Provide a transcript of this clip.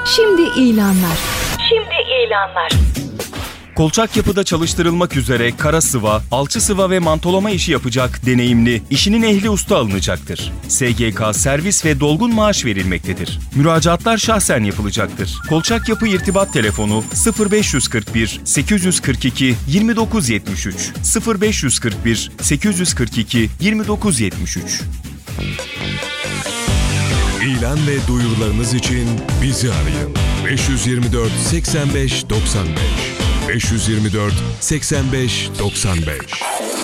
Şimdi ilanlar. Kolçak yapıda çalıştırılmak üzere kara sıva, alçı sıva ve mantolama işi yapacak deneyimli, işinin ehli usta alınacaktır. SGK servis ve dolgun maaş verilmektedir. Müracaatlar şahsen yapılacaktır. Kolçak yapı irtibat telefonu 0541 842 2973 0541 842 2973. İlan ve duyurularınız için bizi arayın. 524 85 95 524 85 95